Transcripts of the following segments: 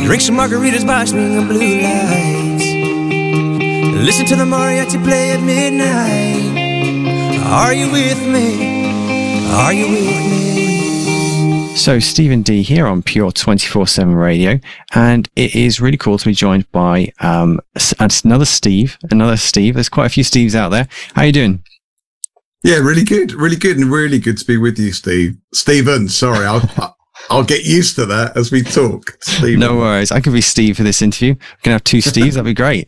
Drink some margaritas by swinging blue lights. Listen to the mariachi play at midnight. Are you with me? Are you with me? So Stephen D here on Pure 24/7 Radio, and it is really cool to be joined by another Steve. There's quite a few Steves out there. How are you doing? Yeah, really good, and really good to be with you, Steve. Stephen, sorry, I'll get used to that as we talk. Stephen. No worries. I could be Steve for this interview. We can have two Steves. That'd be great.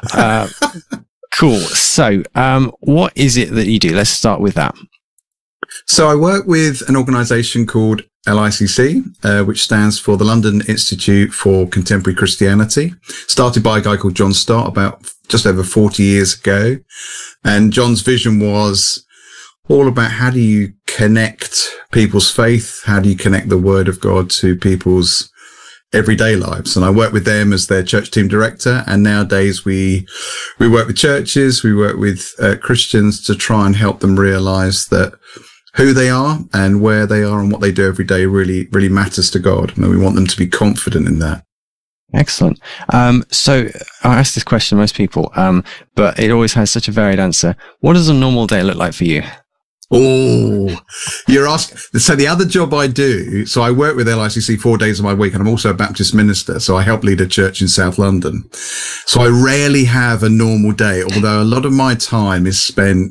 Cool. So, what is it that you do? Let's start with that. So I work with an organisation called LICC, which stands for the London Institute for Contemporary Christianity, started by a guy called John Stott about just over 40 years ago. And John's vision was all about how do you connect people's faith? How do you connect the Word of God to people's everyday lives? And I work with them as their church team director. And nowadays we work with churches, we work with Christians to try and help them realize that who they are and where they are and what they do every day really, really matters to God. And we want them to be confident in that. Excellent. So I ask this question to most people, but it always has such a varied answer. What does a normal day look like for you? Oh, you're asking. So the other job I do, so I work with LICC 4 days of my week, and I'm also a Baptist minister. So I help lead a church in South London. So I rarely have a normal day, although a lot of my time is spent,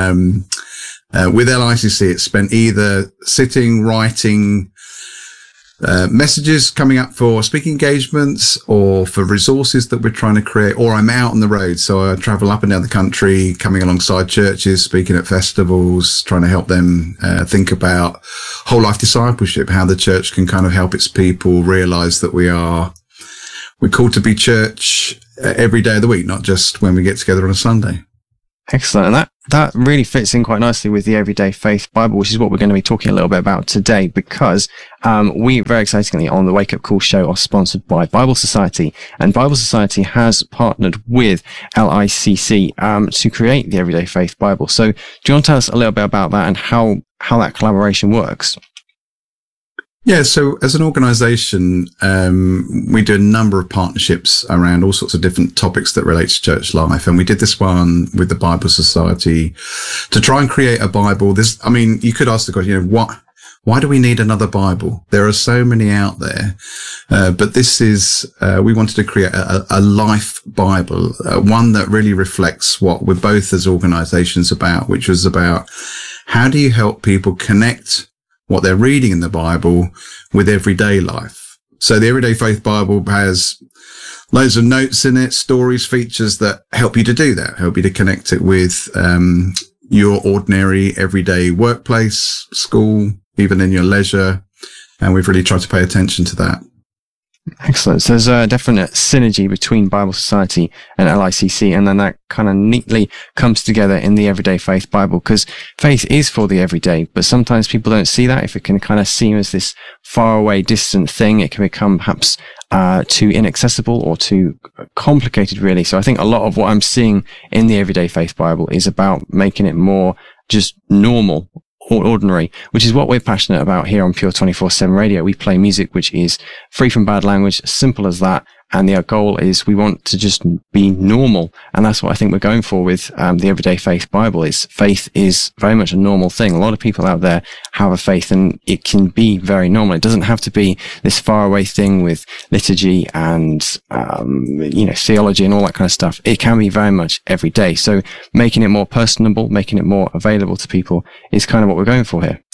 with LICC. It's spent either sitting, writing, messages coming up for speaking engagements or for resources that we're trying to create, or I'm out on the road. So I travel up and down the country, coming alongside churches, speaking at festivals, trying to help them think about whole life discipleship, how the church can kind of help its people realize that we're called to be church every day of the week, not just when we get together on a Sunday. Excellent. And that really fits in quite nicely with the Everyday Faith Bible, which is what we're going to be talking a little bit about today, because we, very excitingly, on the Wake Up Call show are sponsored by Bible Society, and Bible Society has partnered with LICC to create the Everyday Faith Bible. So do you want to tell us a little bit about that and how that collaboration works? Yeah, so as an organisation, we do a number of partnerships around all sorts of different topics that relate to church life. And we did this one with the Bible Society to try and create a Bible. You could ask the question, why do we need another Bible? There are so many out there. But this is, we wanted to create a life Bible, one that really reflects what we're both as organisations about, which was about how do you help people connect what they're reading in the Bible with everyday life. So the Everyday Faith Bible has loads of notes in it, stories, features that help you to do that, help you to connect it with your ordinary everyday workplace, school, even in your leisure. And we've really tried to pay attention to that. Excellent. So there's a definite synergy between Bible Society and LICC, and then that kind of neatly comes together in the Everyday Faith Bible, because faith is for the everyday, but sometimes people don't see that. If it can kind of seem as this far away, distant thing, it can become perhaps too inaccessible or too complicated, really. So I think a lot of what I'm seeing in the Everyday Faith Bible is about making it more just normal, or ordinary, which is what we're passionate about here on Pure 24/7 Radio. We play music which is free from bad language, simple as that. And the goal is we want to just be normal. And that's what I think we're going for with the Everyday Faith Bible. Faith is very much a normal thing. A lot of people out there have a faith and it can be very normal. It doesn't have to be this faraway thing with liturgy and, theology and all that kind of stuff. It can be very much every day. So making it more personable, making it more available to people is kind of what we're going for here.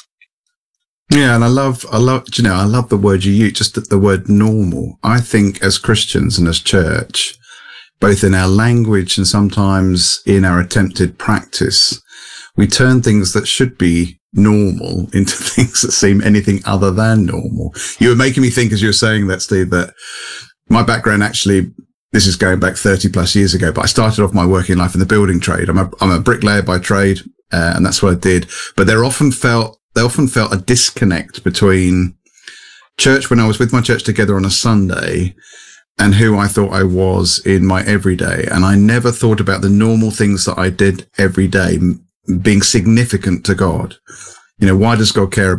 Yeah, and I love the word you use, just the word normal. I think as Christians and as church, both in our language and sometimes in our attempted practice, we turn things that should be normal into things that seem anything other than normal. You were making me think, as you were saying that, Steve, that my background actually, this is going back 30 plus years ago, but I started off my working life in the building trade. I'm a bricklayer by trade, and that's what I did. But they often felt a disconnect between church when I was with my church together on a Sunday and who I thought I was in my everyday. And I never thought about the normal things that I did every day being significant to God. Why does God care about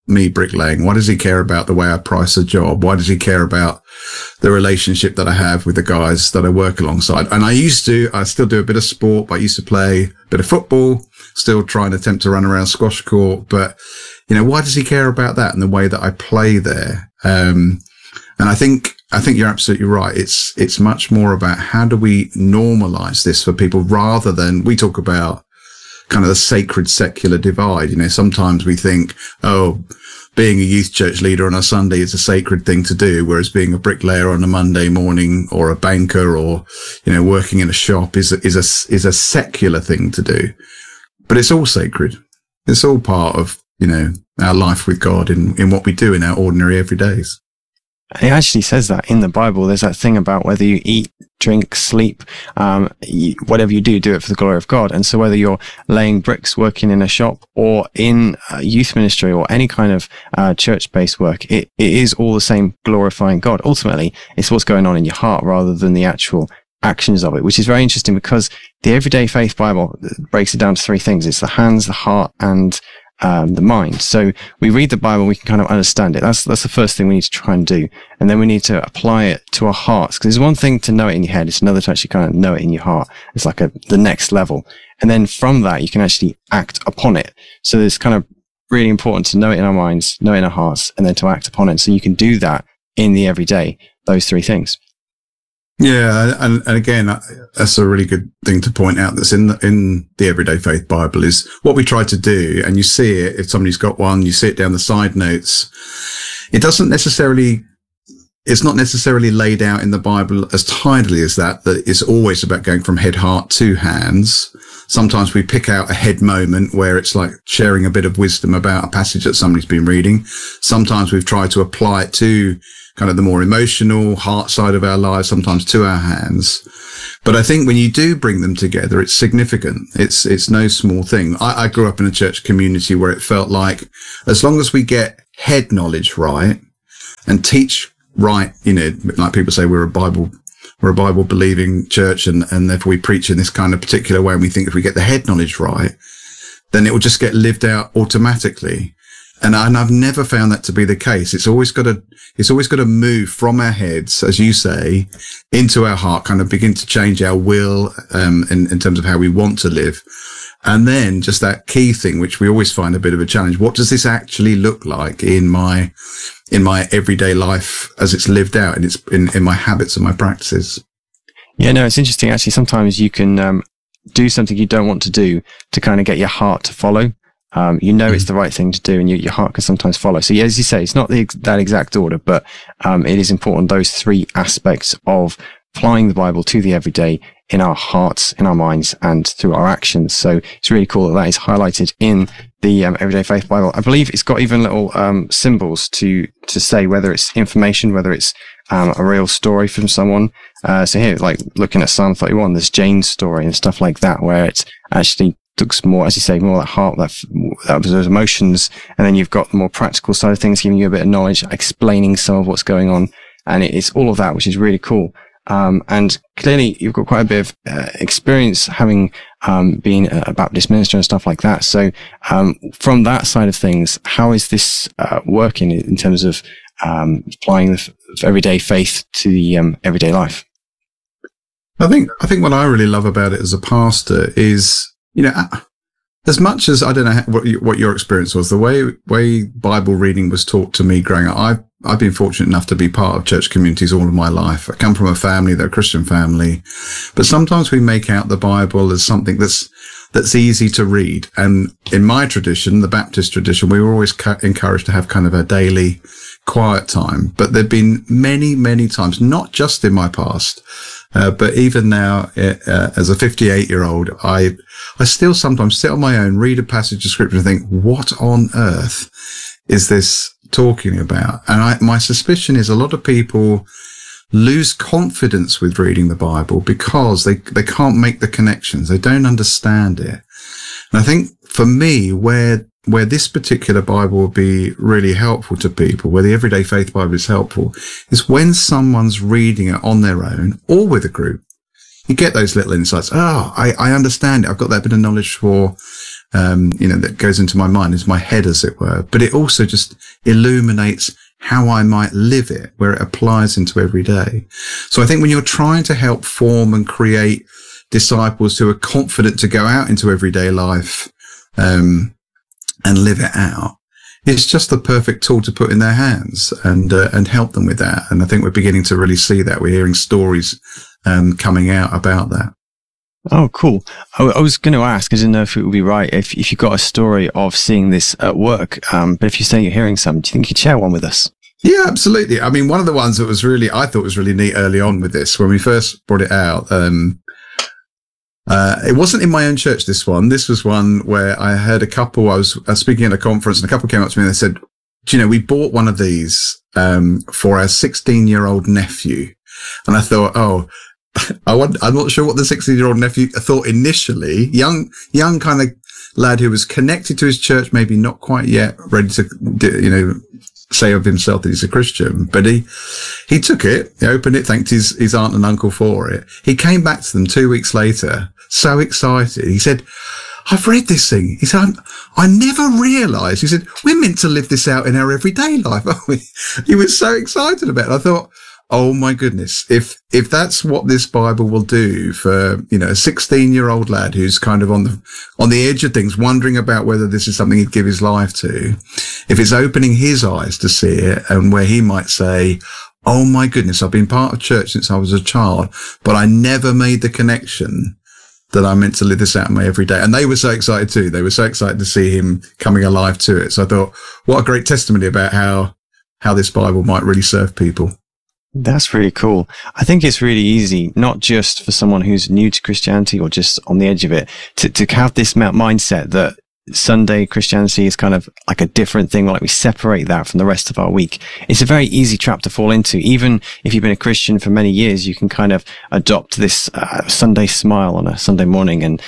me bricklaying? Why does he care about the way I price a job? Why does he care about the relationship that I have with the guys that I work alongside? And I still do a bit of sport, but I used to play a bit of football, still try and attempt to run around squash court. But, why does he care about that and the way that I play there? And I think you're absolutely right. It's much more about how do we normalize this for people rather than we talk about kind of the sacred secular divide. Sometimes we think, being a youth church leader on a Sunday is a sacred thing to do, whereas being a bricklayer on a Monday morning or a banker or, working in a shop is a secular thing to do. But it's all sacred. It's all part of, our life with God in what we do in our ordinary everydays. It actually says that in the Bible. There's that thing about whether you eat, drink, sleep, whatever you do it for the glory of God. And so whether you're laying bricks, working in a shop or in youth ministry or any kind of church-based work, it is all the same glorifying God. Ultimately, it's what's going on in your heart rather than the actual actions of it, which is very interesting because the Everyday Faith Bible breaks it down to three things. It's the hands, the heart, and the mind. So we read the Bible, we can kind of understand it. That's the first thing we need to try and do. And then we need to apply it to our hearts. Because there's one thing to know it in your head. It's another to actually kind of know it in your heart. It's like the next level. And then from that, you can actually act upon it. So it's kind of really important to know it in our minds, know it in our hearts, and then to act upon it. So you can do that in the everyday, those three things. Yeah, and again, that's a really good thing to point out that's in the Everyday Faith Bible is what we try to do, and you see it, if somebody's got one, you see it down the side notes. It's not necessarily laid out in the Bible as tidily as that it's always about going from head, heart to hands. Sometimes we pick out a head moment where it's like sharing a bit of wisdom about a passage that somebody's been reading. Sometimes we've tried to apply it to kind of the more emotional heart side of our lives, sometimes to our hands. But I think when you do bring them together, it's significant. It's no small thing. I grew up in a church community where it felt like as long as we get head knowledge right and teach right, like people say, we're a Bible believing church and if we preach in this kind of particular way and we think if we get the head knowledge right, then it will just get lived out automatically. And I've never found that to be the case. It's always got to move from our heads, as you say, into our heart, kind of begin to change our will, in terms of how we want to live. And then just that key thing, which we always find a bit of a challenge. What does this actually look like in my everyday life as it's lived out and in my habits and my practices? Yeah, no, it's interesting. Actually, sometimes you can, do something you don't want to do to kind of get your heart to follow. It's the right thing to do and your heart can sometimes follow. So yeah, as you say, it's not that exact order, but it is important, those three aspects of applying the Bible to the everyday in our hearts, in our minds, and through our actions. So it's really cool that is highlighted in the Everyday Faith Bible. I believe it's got even little symbols to say whether it's information, whether it's a real story from someone. So here, like looking at Psalm 31, there's Jane's story and stuff like that, where it's actually looks more, as you say, more that heart, that those emotions, and then you've got the more practical side of things, giving you a bit of knowledge, explaining some of what's going on, and it's all of that, which is really cool. And clearly, you've got quite a bit of experience having been a Baptist minister and stuff like that. So, from that side of things, how is this working in terms of applying the everyday faith to the everyday life? I think what I really love about it as a pastor is, as much as I don't know what your experience was, the way Bible reading was taught to me growing up, I've been fortunate enough to be part of church communities all of my life. I come from a family, they're a Christian family, but sometimes we make out the Bible as something that's easy to read. And in my tradition, the Baptist tradition, we were always encouraged to have kind of a daily quiet time. But there've been many, many times, not just in my past, but even now, as a 58-year-old, I still sometimes sit on my own, read a passage of scripture and think, what on earth is this talking about? And my suspicion is a lot of people lose confidence with reading the Bible because they can't make the connections. They don't understand it. And I think for me, where this particular Bible will be really helpful to people, where the Everyday Faith Bible is helpful, is when someone's reading it on their own or with a group. You get those little insights. Oh, I understand it. I've got that bit of knowledge for that goes into my mind, is my head, as it were. But it also just illuminates how I might live it, where it applies into every day. So I think when you're trying to help form and create disciples who are confident to go out into everyday life, and live it out, it's just the perfect tool to put in their hands and help them with that. And I think we're beginning to really see that. We're hearing stories coming out about that. Oh, cool. I was going to ask, I didn't know if it would be right if you got a story of seeing this at work, but if you say you're hearing some, do you think you could share one with us? Yeah, absolutely. I mean, one of the ones that I thought was really neat early on with this, when we first brought it out, it wasn't in my own church, this one. This was one where I heard a couple, I was speaking at a conference, and a couple came up to me and they said, do you know, we bought one of these for our 16-year-old nephew. And I thought, I'm not sure what the 16-year-old nephew thought initially. Young kind of lad who was connected to his church, maybe not quite yet ready to, say of himself that he's a Christian. But he took it, he opened it, thanked his aunt and uncle for it. He came back to them 2 weeks later, so excited. He said, I've read this thing. He said, I never realised. He said, we're meant to live this out in our everyday life, aren't we? He was so excited about it. I thought, oh my goodness, if that's what this Bible will do for, a 16-year-old lad who's kind of on the edge of things, wondering about whether this is something he'd give his life to, if it's opening his eyes to see it, and where he might say, oh my goodness, I've been part of church since I was a child, but I never made the connection that I'm meant to live this out in my everyday. And they were so excited too. They were so excited to see him coming alive to it. So I thought, what a great testimony about how this Bible might really serve people. That's really cool. I think it's really easy, not just for someone who's new to Christianity or just on the edge of it, to have this mindset that Sunday Christianity is kind of like a different thing, like we separate that from the rest of our week. It's a very easy trap to fall into. Even if you've been a Christian for many years, you can kind of adopt this Sunday smile on a Sunday morning and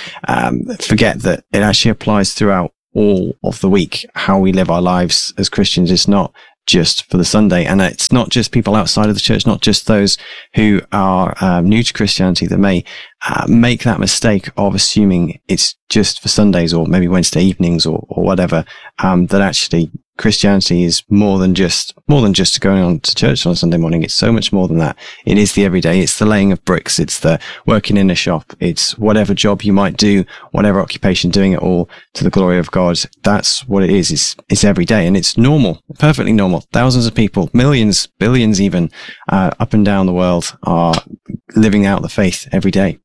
forget that it actually applies throughout all of the week. How we live our lives as Christians is not just for the Sunday. And it's not just people outside of the church, not just those who are new to Christianity that may make that mistake of assuming it's just for Sundays or maybe Wednesday evenings or whatever, that actually Christianity is more than just going on to church on a Sunday morning. It's so much more than that. It is the everyday. It's the laying of bricks. It's the working in a shop. It's whatever job you might do, whatever occupation, doing it all to the glory of God. That's what it is. It's every day, and it's normal, perfectly normal. Thousands of people, millions, billions even, up and down the world are living out the faith every day.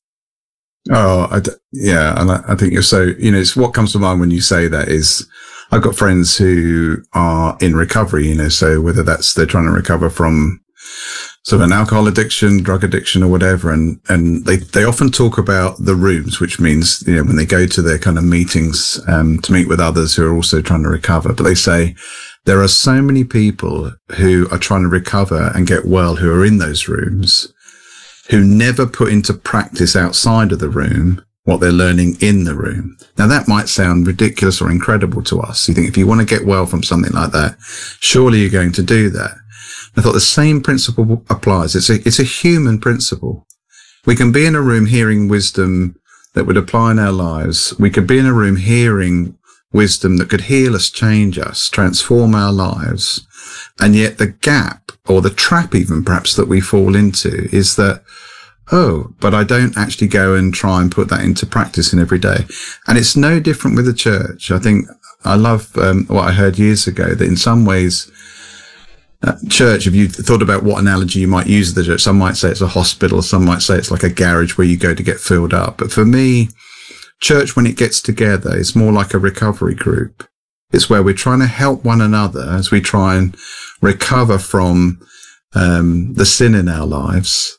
Oh, yeah. And I think you're so, it's what comes to mind when you say that is, I've got friends who are in recovery, so whether that's they're trying to recover from sort of an alcohol addiction, drug addiction or whatever. And they often talk about the rooms, which means, when they go to their kind of meetings, to meet with others who are also trying to recover. But they say there are so many people who are trying to recover and get well who are in those rooms, who never put into practice outside of the room what they're learning in the room. Now, that might sound ridiculous or incredible to us. You think if you want to get well from something like that, surely you're going to do that. I thought the same principle applies. It's a human principle. We can be in a room hearing wisdom that would apply in our lives. We could be in a room hearing wisdom that could heal us, change us, transform our lives. And yet the gap, or the trap even perhaps, that we fall into is that, but I don't actually go and try and put that into practice in every day. And it's no different with the church. I think I love what I heard years ago, that in some ways, church, if you thought about what analogy you might use of the church, some might say it's a hospital, some might say it's like a garage where you go to get filled up. But for me, church, when it gets together, is more like a recovery group. It's where we're trying to help one another as we try and recover from the sin in our lives.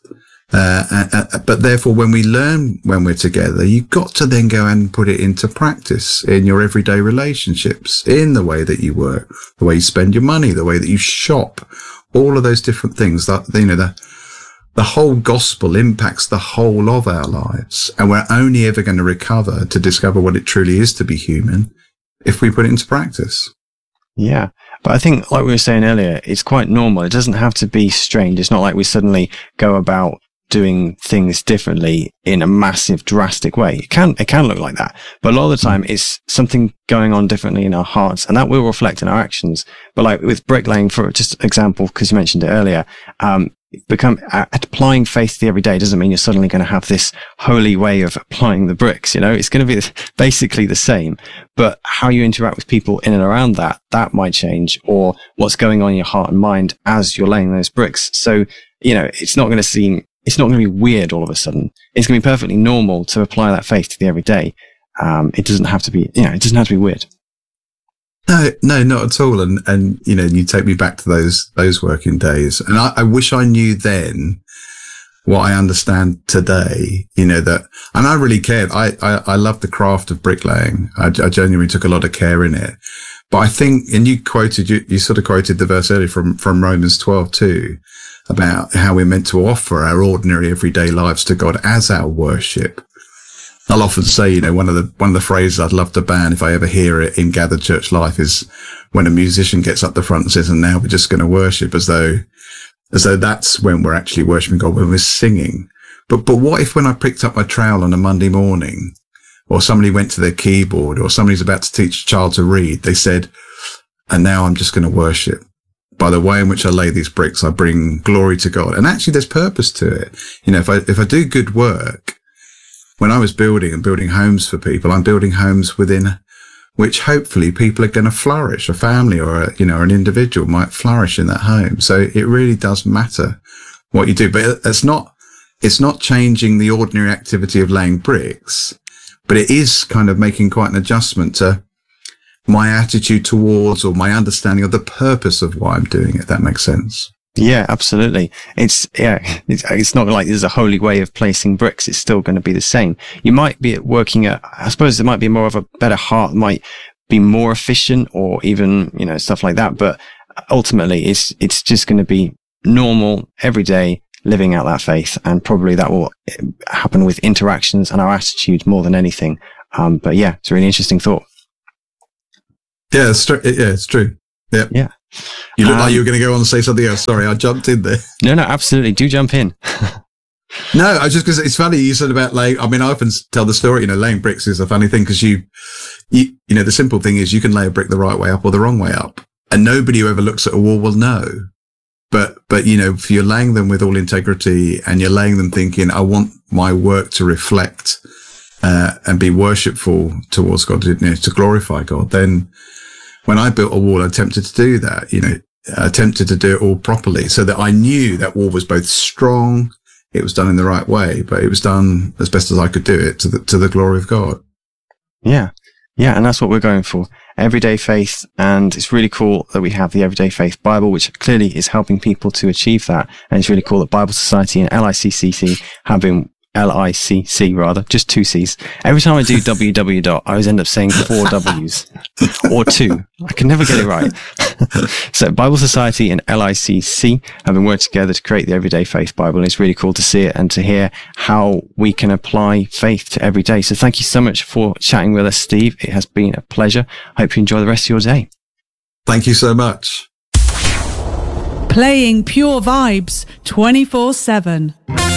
But therefore, when we learn when we're together, you've got to then go and put it into practice in your everyday relationships, in the way that you work, the way you spend your money, the way that you shop, all of those different things. That the whole gospel impacts the whole of our lives, and we're only ever going to recover to discover what it truly is to be human if we put it into practice. Yeah. But I think, like we were saying earlier, it's quite normal. It doesn't have to be strange. It's not like we suddenly go about doing things differently in a massive, drastic way. It can look like that, but a lot of the time it's something going on differently in our hearts, and that will reflect in our actions. But like with bricklaying, for just example, because you mentioned it earlier, applying faith to the everyday doesn't mean you're suddenly going to have this holy way of applying the bricks. It's going to be basically the same, but how you interact with people in and around that might change, or what's going on in your heart and mind as you're laying those bricks. So, it's not going to be weird all of a sudden. It's going to be perfectly normal to apply that faith to the everyday. It doesn't have to be, it doesn't have to be weird. No, not at all. And you take me back to those working days. And I wish I knew then what I understand today, that, and I really cared. I love the craft of bricklaying. I genuinely took a lot of care in it. But I think, and you sort of quoted the verse earlier from Romans 12 too, about how we're meant to offer our ordinary everyday lives to God as our worship. I'll often say, one of the phrases I'd love to ban if I ever hear it in gathered church life is when a musician gets up the front and says, and now we're just going to worship, as though that's when we're actually worshiping God, when we're singing. But what if when I picked up my trowel on a Monday morning, or somebody went to their keyboard, or somebody's about to teach a child to read, they said, and now I'm just going to worship. By the way in which I lay these bricks, I bring glory to God. And actually there's purpose to it. If I do good work, when I was building homes for people, I'm building homes within which hopefully people are going to flourish. A family or an individual might flourish in that home. So it really does matter what you do. But it's not changing the ordinary activity of laying bricks, but it is kind of making quite an adjustment to my attitude towards, or my understanding of the purpose of why I'm doing it, if that makes sense. Yeah, absolutely. It's not like there's a holy way of placing bricks. It's still going to be the same. You might be working I suppose there might be more of a better heart, might be more efficient, or even, stuff like that. But ultimately it's just going to be normal, everyday living out that faith. And probably that will happen with interactions and our attitude more than anything. But yeah, it's a really interesting thought. Yeah, it's true. Yep. Yeah. You look like you were going to go on and say something else. Sorry, I jumped in there. No, absolutely. Do jump in. No, I was just because it's funny you said about I often tell the story, laying bricks is a funny thing because you the simple thing is you can lay a brick the right way up or the wrong way up, and nobody who ever looks at a wall will know. But if you're laying them with all integrity and you're laying them thinking, I want my work to reflect and be worshipful towards God, to glorify God, then when I built a wall, I attempted to do that, I attempted to do it all properly so that I knew that wall was both strong, it was done in the right way, but it was done as best as I could do it to the glory of God. Yeah. Yeah. And that's what we're going for. Everyday faith. And it's really cool that we have the Everyday Faith Bible, which clearly is helping people to achieve that. And it's really cool that Bible Society and LICCC have been LICC rather, just 2 C's. Every time I do www, I always end up saying 4 W's or 2. I can never get it right. So Bible Society and LICC have been working together to create the Everyday Faith Bible. And it's really cool to see it and to hear how we can apply faith to every day. So thank you so much for chatting with us, Steve. It has been a pleasure. I hope you enjoy the rest of your day. Thank you so much. Playing pure vibes 24/7.